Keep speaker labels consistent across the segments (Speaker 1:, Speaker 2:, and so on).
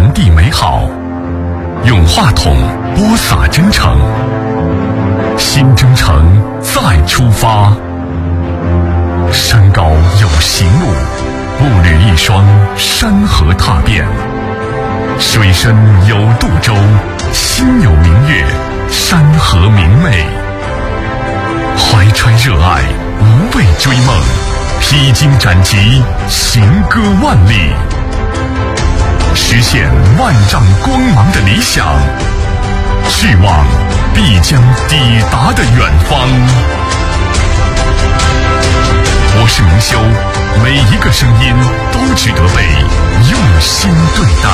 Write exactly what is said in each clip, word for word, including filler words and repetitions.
Speaker 1: 传递美好，用话筒播撒真诚，新征程再出发。山高有行路，步履一双，山河踏遍；水深有渡舟，心有明月，山河明媚。怀揣热爱，无畏追梦，披荆斩棘，行歌万里，实现万丈光芒的理想，去往必将抵达的远方。我是明修，每一个声音都值得被用心对待。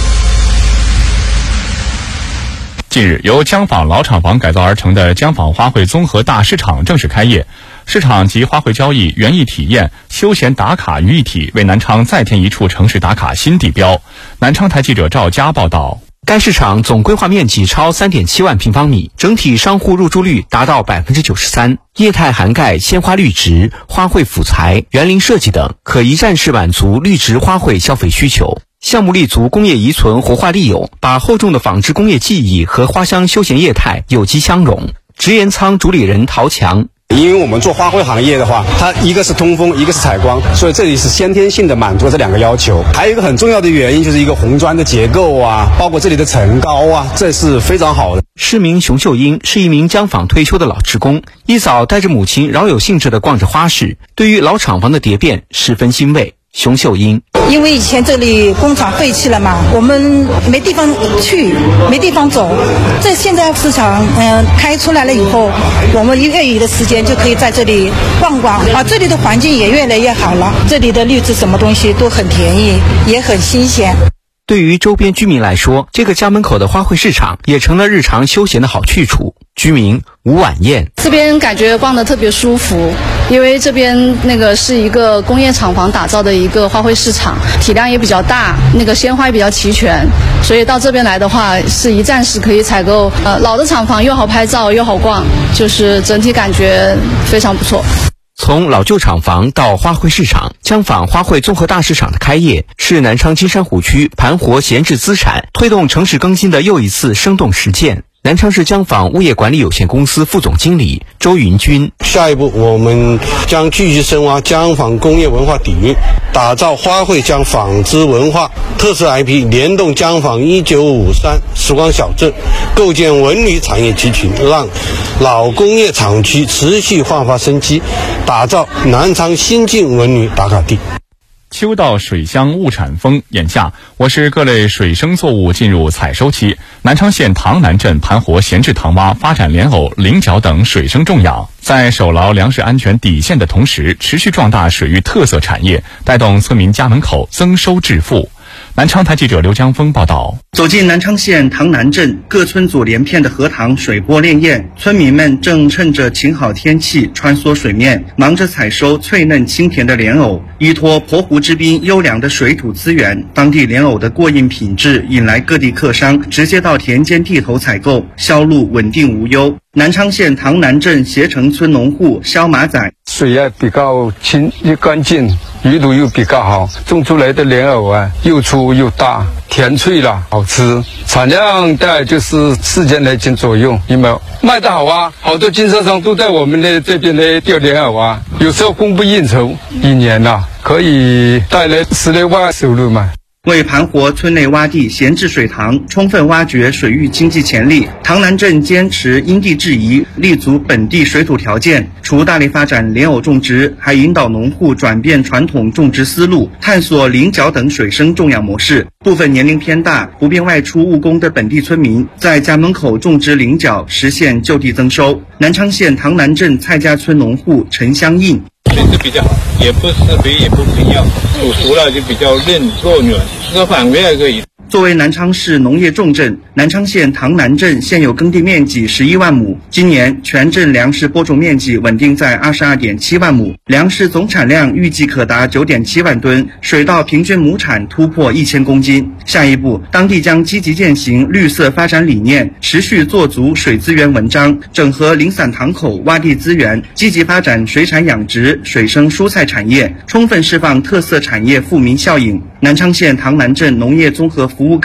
Speaker 2: 近日，由江坊老厂房改造而成的江坊花卉综合大市场正式开业。市场集花卉交易、园艺体验、休闲打卡于一体，为南昌再添一处城市打卡新地标。南昌台记者赵佳报道。
Speaker 3: 该市场总规划面积超 三点七万平方米，整体商户入住率达到 百分之九十三， 业态涵盖鲜花绿植、花卉辅材、园林设计等，可一站式满足绿植花卉消费需求。项目立足工业遗存活化利用，把厚重的纺织工业技艺和花香休闲业态有机相融。直言仓主理人陶强，
Speaker 4: 因为我们做花卉行业的话，它一个是通风，一个是采光，所以这里是先天性的满足这两个要求。还有一个很重要的原因，就是一个红砖的结构啊，包括这里的层高啊，这是非常好的。
Speaker 3: 市民熊秀英是一名江坊退休的老职工，一早带着母亲饶有兴致地逛着花市，对于老厂房的蝶变十分欣慰。熊秀英，
Speaker 5: 因为以前这里工厂废弃了嘛，我们没地方去，没地方走。这现在市场嗯、呃、开出来了以后，我们一个月的时间就可以在这里逛逛啊，这里的环境也越来越好了，这里的绿植什么东西都很便宜，也很新鲜。
Speaker 3: 对于周边居民来说，这个家门口的花卉市场也成了日常休闲的好去处。居民吴婉燕，
Speaker 6: 这边感觉逛得特别舒服，因为这边那个是一个工业厂房打造的一个花卉市场，体量也比较大，那个鲜花也比较齐全，所以到这边来的话是一站式可以采购。呃，老的厂房又好拍照又好逛，就是整体感觉非常不错。
Speaker 3: 从老旧厂房到花卉市场，江坊花卉综合大市场的开业，是南昌金山湖区盘活闲置资产、推动城市更新的又一次生动实践。南昌市江坊物业管理有限公司副总经理周云军，
Speaker 7: 下一步我们将继续深挖江坊工业文化底蕴，打造花卉江纺织文化特色 I P， 联动江坊一九五三时光小镇，构建文旅产业集群，让老工业厂区持续焕发生机，打造南昌新晋文旅打卡地。
Speaker 2: 秋到水乡物产丰，眼下我市各类水生作物进入采收期。南昌县塘南镇盘活闲置塘洼，发展莲藕、菱角等水生种养，在守牢粮食安全底线的同时，持续壮大水域特色产业，带动村民家门口增收致富。南昌台记者刘江峰报道。
Speaker 8: 走进南昌县塘南镇，各村组连片的荷塘水波潋滟，村民们正趁着晴好天气穿梭水面，忙着采收脆嫩清甜的莲藕。依托鄱湖之滨优良的水土资源，当地莲藕的过硬品质引来各地客商直接到田间地头采购，销路稳定无忧。南昌县塘南镇协城村农户肖马仔，
Speaker 9: 水也比较清又干净，鱼肚又比较好，种出来的莲藕啊又粗又大，甜脆啦，好吃。产量大概就是四千来斤左右，有没有？卖得好啊，好多经销商都在我们的这边的钓莲藕啊，有时候供不应求，一年呐、啊、可以带来十来万收入嘛。
Speaker 8: 为盘活村内洼地闲置水塘，充分挖掘水域经济潜力，塘南镇坚持因地制宜，立足本地水土条件，除大力发展莲藕种植，还引导农户转变传统种植思路，探索菱角等水生种养模式。部分年龄偏大、不便外出务工的本地村民，在家门口种植菱角，实现就地增收。南昌县塘南镇蔡家村农户陈香印，
Speaker 10: 水质比较好，也不施肥，也不喷药，煮熟了就比较嫩糯软，吃饭味还可以。
Speaker 8: 作为南昌市农业重镇，南昌县塘南镇现有耕地面积十一万亩，今年全镇粮食播种面积稳定在二十二点七万亩，粮食总产量预计可达九点七万吨，水稻平均亩产突破一千公斤。下一步，当地将积极践行绿色发展理念，持续做足水资源文章，整合零散塘口洼地资源，积极发展水产养殖、水生蔬菜产业，充分释放特色产业富民效应。南昌县塘南镇农业综合服务